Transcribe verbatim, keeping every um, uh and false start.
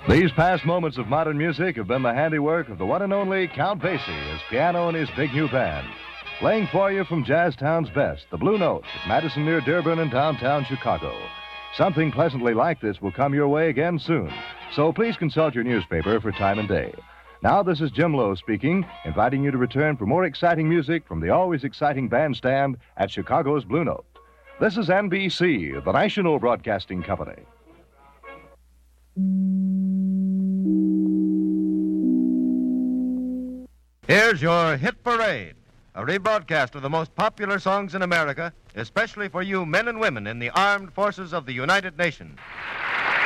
These past moments of modern music have been the handiwork of the one and only Count Basie, his piano and his big new band. Playing for you from Jazztown's best, the Blue Note at Madison near Dearborn in downtown Chicago. Something pleasantly like this will come your way again soon, so please consult your newspaper for time and day. Now, this is Jim Lowe speaking, inviting you to return for more exciting music from the always exciting bandstand at Chicago's Blue Note. This is N B C, the National Broadcasting Company. Here's your Hit Parade, a rebroadcast of the most popular songs in America, especially for you men and women in the armed forces of the United Nations.